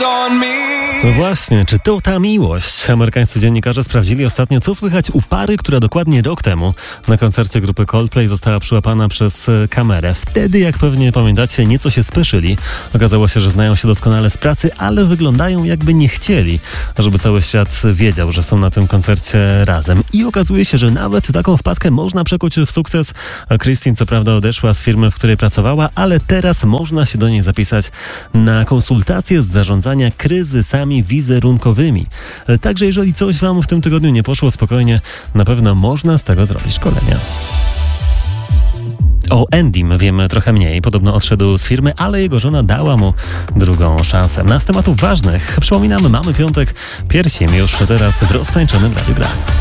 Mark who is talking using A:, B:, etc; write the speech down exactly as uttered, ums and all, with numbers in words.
A: No właśnie, czy to ta miłość? Amerykańscy dziennikarze sprawdzili ostatnio, co słychać u pary, która dokładnie rok temu na koncercie grupy Coldplay została przyłapana przez kamerę. Wtedy, jak pewnie pamiętacie, nieco się speszyli. Okazało się, że znają się doskonale z pracy, ale wyglądają jakby nie chcieli, żeby cały świat wiedział, że są na tym koncercie razem. I okazuje się, że nawet taką wpadkę można przekuć w sukces. Christine co prawda odeszła z firmy, w której pracowała, ale teraz można się do niej zapisać na konsultacje z zarządzania kryzysami wizerunkowymi. Także jeżeli coś wam w tym tygodniu nie poszło spokojnie, na pewno można z tego zrobić szkolenia. O Endym wiemy trochę mniej. Podobno odszedł z firmy, ale jego żona dała mu drugą szansę. Na z tematów ważnych przypominamy, mamy piątek, pierścień już teraz w roztańczonym Radiu Gra.